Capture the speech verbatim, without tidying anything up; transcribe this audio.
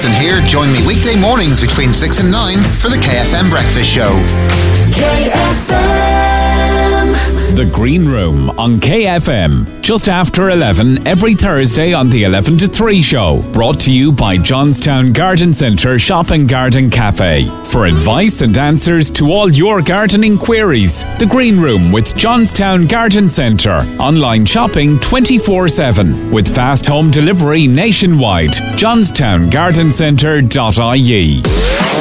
Alison here. Join me weekday mornings between six and nine for the K F M Breakfast Show. K F M. The Green Room on K F M, just after eleven every Thursday on the eleven to three show. Brought to you by Johnstown Garden Centre Shop and Garden Cafe. For advice and answers to all your gardening queries, The Green Room with Johnstown Garden Centre. Online shopping twenty-four seven with fast home delivery nationwide. johnstown garden centre dot I E.